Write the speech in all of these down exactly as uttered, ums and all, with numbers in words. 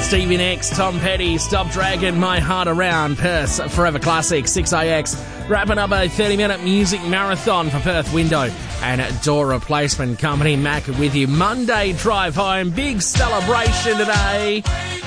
Stevie Nicks, Tom Petty, Stop Dragging My Heart Around, Perth's Forever Classic, six A X, wrapping up a thirty-minute music marathon for Perth Window and Door Replacement Company. Mac with you. Monday drive home, big celebration today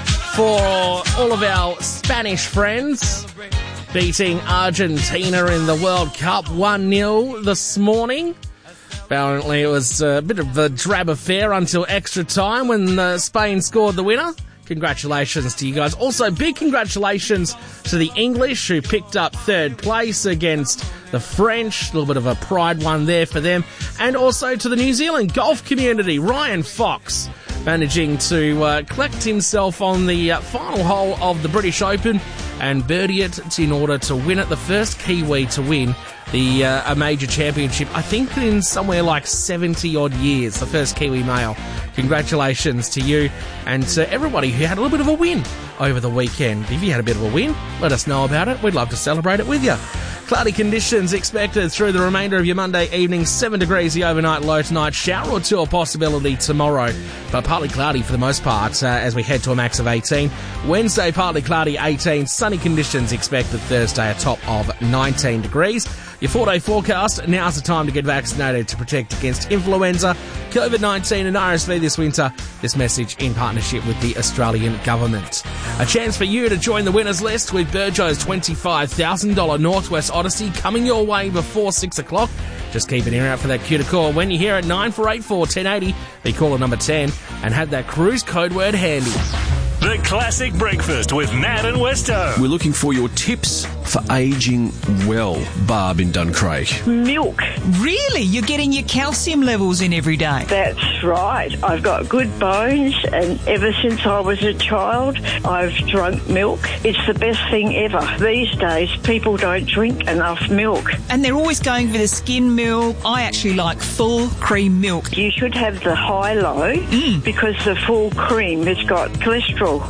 for all of our Spanish friends, beating Argentina in the World Cup one nil this morning. Apparently it was a bit of a drab affair until extra time when uh, Spain scored the winner. Congratulations to you guys. Also, big congratulations to the English who picked up third place against the French. A little bit of a pride one there for them. And also to the New Zealand golf community. Ryan Fox managing to uh, collect himself on the uh, final hole of the British Open and birdie it in order to win it. The first Kiwi to win the uh, a major championship, I think in somewhere like seventy odd years, the first Kiwi male. Congratulations to you and to everybody who had a little bit of a win over the weekend. If you had a bit of a win, let us know about it. We'd love to celebrate it with you. Cloudy conditions expected through the remainder of your Monday evening. seven degrees the overnight low tonight. Shower or two a possibility tomorrow, but partly cloudy for the most part uh, as we head to a max of eighteen. Wednesday, partly cloudy, eighteen. Sunny conditions expected Thursday, a top of nineteen degrees. Your four-day forecast, now's the time to get vaccinated to protect against influenza, COVID nineteen and R S V this winter. This message in partnership with the Australian Government. A chance for you to join the winners list with Burjo's twenty-five thousand dollars Northwest Odyssey coming your way before six o'clock. Just keep an ear out for that cue to call. When you hear it, nine four eight four, one zero eight zero, be caller number ten and have that cruise code word handy. The Classic Breakfast with Matt and Westo. We're looking for your tips for ageing well. Barb in Duncraig. Milk. Really? You're getting your calcium levels in every day? That's right. I've got good bones, and ever since I was a child, I've drunk milk. It's the best thing ever. These days, people don't drink enough milk. And they're always going for the skim milk. I actually like full cream milk. You should have the high-low Mm. because the full cream has got cholesterol.